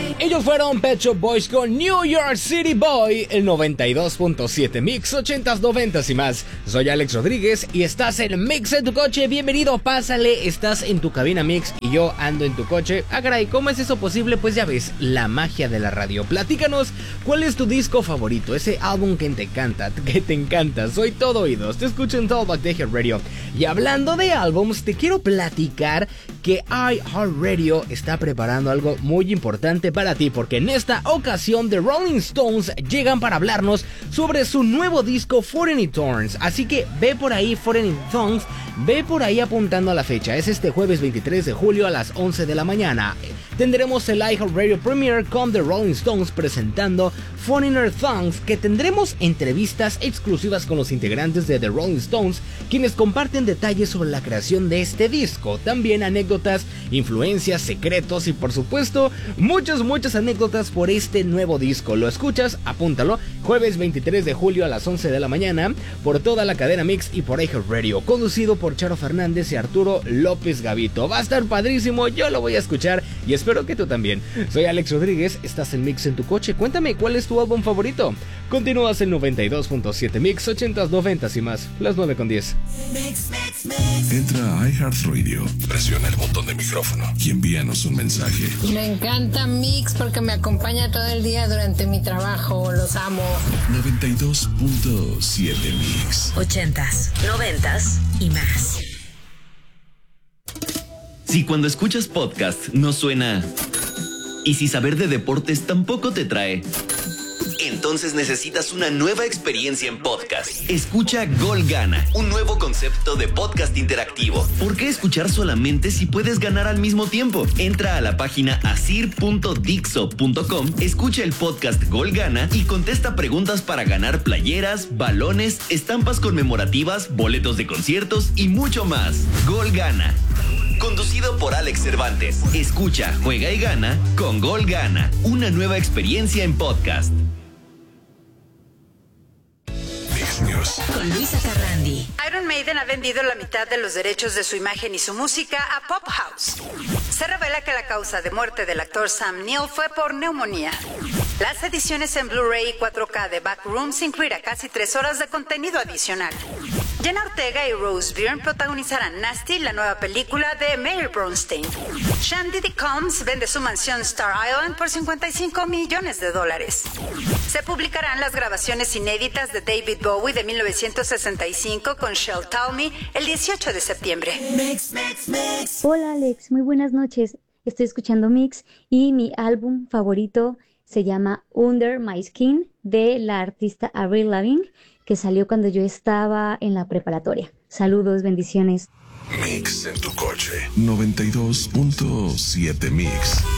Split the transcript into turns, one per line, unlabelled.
Ellos fueron Pet Shop Boys con New York City Boy, el 92.7 Mix, 80s, 90s y más. Soy Alex Rodríguez y estás en Mix en tu coche. Bienvenido, pásale, estás en tu cabina Mix y yo ando en tu coche. Ah, caray, ¿cómo es eso posible? Pues ya ves, la magia de la radio. Platícanos, ¿cuál es tu disco favorito? Ese álbum que te encanta. Soy todo oídos, te escucho en Talkback de Radio. Y hablando de álbums, te quiero platicar que iHeartRadio está preparando algo muy importante para ti, porque en esta ocasión The Rolling Stones llegan para hablarnos sobre su nuevo disco Foreign Thorns. Así que ve por ahí Foreign Thorns, ve por ahí apuntando a la fecha. Es este jueves 23 de julio a las 11 de la mañana. Tendremos el iHeartRadio Premiere con The Rolling Stones presentando Foreigner Thongs, que tendremos entrevistas exclusivas con los integrantes de The Rolling Stones, quienes comparten detalles sobre la creación de este disco, también anécdotas, influencias, secretos y por supuesto muchas anécdotas por este nuevo disco. ¿Lo escuchas? Apúntalo, jueves 23 de julio a las 11 de la mañana por toda la cadena Mix y por iHeartRadio, conducido por Charo Fernández y Arturo López Gavito. Va a estar padrísimo, yo lo voy a escuchar y espero que tú también. Soy Alex Rodríguez, estás en Mix en tu coche. Cuéntame, ¿cuál es tu álbum favorito? Continúas en 92.7 Mix, 80s, 90s y más, las 9:10.
Entra a iHeartRadio, presiona el botón de micrófono y envíanos un mensaje.
Me encanta Mix porque me acompaña todo el día durante mi trabajo, los amo.
92.7 Mix.
80s, 90s y más.
Si cuando escuchas podcast no suena y si saber de deportes tampoco te trae, entonces necesitas una nueva experiencia en podcast. Escucha Gol Gana, un nuevo concepto de podcast interactivo. ¿Por qué escuchar solamente si puedes ganar al mismo tiempo? Entra a la página asir.dixo.com, escucha el podcast Gol Gana y contesta preguntas para ganar playeras, balones, estampas conmemorativas, boletos de conciertos y mucho más. Gol Gana, conducido por Alex Cervantes. Escucha, juega y gana con Gol Gana, una nueva experiencia en podcast.
News.
Con Luisa Carrandi.
Iron Maiden ha vendido la mitad de los derechos de su imagen y su música a Pop House. Se revela que la causa de muerte del actor Sam Neill fue por neumonía. Las ediciones en Blu-ray y 4K de Backrooms incluirá casi 3 horas de contenido adicional. Jenna Ortega y Rose Byrne protagonizarán Nasty, la nueva película de Mary Bronstein. Sean Diddy Combs vende su mansión Star Island por $55 millones. Se publicarán las grabaciones inéditas de David Bowie de 1965 con Shel Talmy el 18 de septiembre.
Hola Alex, muy buenas noches. Estoy escuchando Mix y mi álbum favorito se llama Under My Skin de la artista Avril Lavigne, que salió cuando yo estaba en la preparatoria. Saludos, bendiciones.
Mix en tu coche. 92.7 Mix.